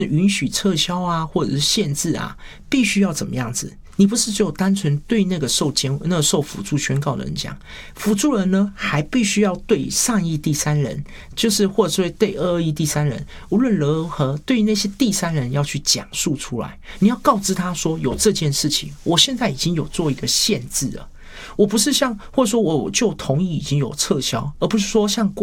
允许撤销啊，或者是限制啊，必须要怎么样子？你不是只有单纯对那个受辅助宣告的人讲，辅助人呢还必须要对上亿第三人，就是或者说对221第三人，无论如何对于那些第三人要去讲述出来，你要告知他说有这件事情，我现在已经有做一个限制了，我不是像或者说我就同意已经有撤销，而不是说像